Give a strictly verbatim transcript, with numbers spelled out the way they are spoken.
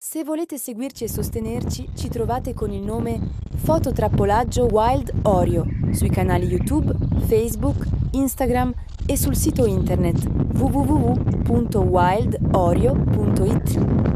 Se volete seguirci e sostenerci, ci trovate con il nome Fototrappolaggio Wild Oreo sui canali YouTube, Facebook, Instagram e sul sito internet w w w punto wild oreo punto i t.